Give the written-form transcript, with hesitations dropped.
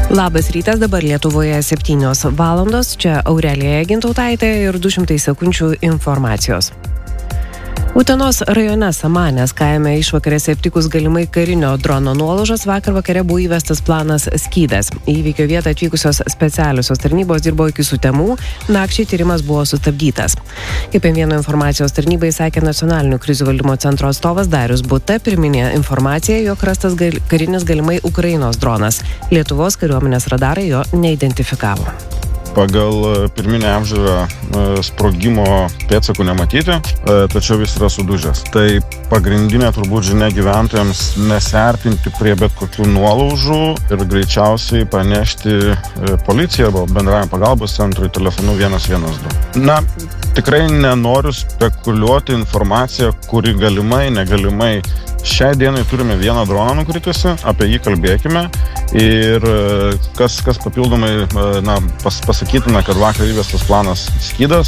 Labas rytas, dabar Lietuvoje 7 valandos, čia Aurelija Gintautaitė ir 200 sekundžių informacijos. Utenos rajone Samanės kaime išvakarėse aptikus galimai karinio drono nuolaužas, vakar vakare buvo įvestas planas Skydas. Į įvykio vietą atvykusios specialiosios tarnybos dirbo iki sutemų, nakčiai tyrimas buvo sustabdytas. Kaip M1 informacijos tarnybai sakė nacionalinių krizių valdymo centro atstovas Darius Buta, pirminė informacija, jog rastas karinis galimai Ukrainos dronas. Lietuvos kariuomenės radarai jo neidentifikavo. Pagal pirminę apžiūrą sprogimo pėdsakų nematyti, tačiau jis yra sudužęs. Tai pagrindinė turbūt žinia gyventojams nesiartinti prie bet kokių nuolaužų ir greičiausiai pranešti policiją arba bendrajam pagalbos centrui telefonu 112. Tikrai nenoriu spekuliuoti informaciją, kuri galimai, negalimai. Šiai dienai turime vieną droną nukritusi, apie jį kalbėkime ir kas papildomai pasakytume, kad vakar įvestas planas Skydas,